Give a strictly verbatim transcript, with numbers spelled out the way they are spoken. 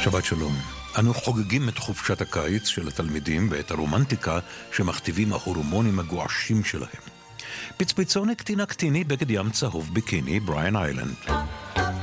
שבת שלום. אנו חוגגים את חופשת הקיץ של התלמידים ואת הרומנטיקה שמכתיבים ההורמונים הגועשים שלהם. פצפיצון קטינה קטיני בגד ים צהוב ביקיני, בריאן איילנד.